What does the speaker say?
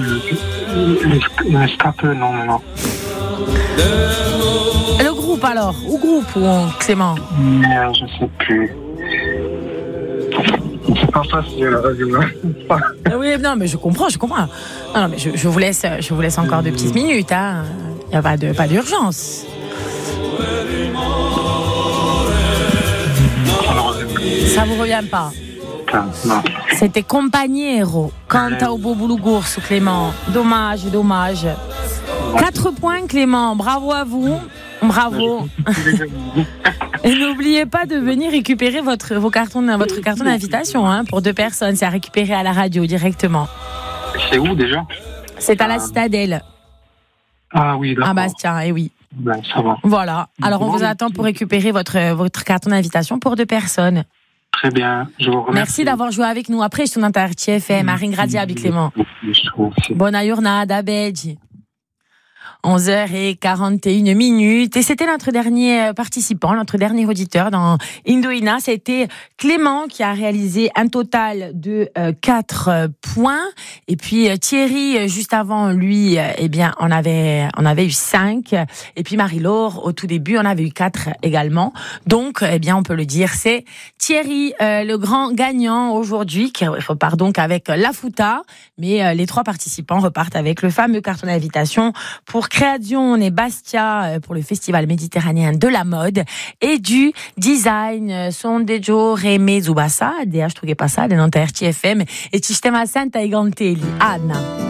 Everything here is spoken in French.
Le scapeux, non. Le groupe alors, ou groupe ou Clément? Je sais plus. C'est pas facile la radio. Oui, non, mais je comprends. Non, mais je vous laisse encore 2 petites minutes. Hein. Il n'y a pas d'urgence. Ça vous revient pas? Non. C'était Compagnero. Canta au Boboulougours, Clément. Dommage. 4 points, Clément. Bravo à vous. Bravo. Et n'oubliez pas de venir récupérer votre carton d'invitation hein, pour 2 personnes. C'est à récupérer à la radio directement. C'est où déjà? C'est à la Citadelle. Ah oui, d'accord. À Bastia, et oui. Ben, ça va. Voilà. Alors, on vous attend pour récupérer votre carton d'invitation pour 2 personnes. Très bien. Je vous remercie. Merci d'avoir joué avec nous. Après, je suis dans ta RTFM. À Ringradia, Clément. Bonne journée, Bedji. 11h41. Et c'était notre dernier participant, notre dernier auditeur dans Indoïna. C'était Clément qui a réalisé un total de 4 points. Et puis Thierry, juste avant lui, on avait eu 5. Et puis Marie-Laure, au tout début, on avait eu 4 également. Donc, on peut le dire, c'est Thierry, le grand gagnant aujourd'hui, qui repart donc avec la Fouta. Mais les 3 participants repartent avec le fameux carton d'invitation pour Creazione Bastia pour le festival méditerranéen de la mode et du design. Sondeggio Reme Zubasa, DH Trugue Passade, dans RTFM et Sistema Santa Iganteli. Anna.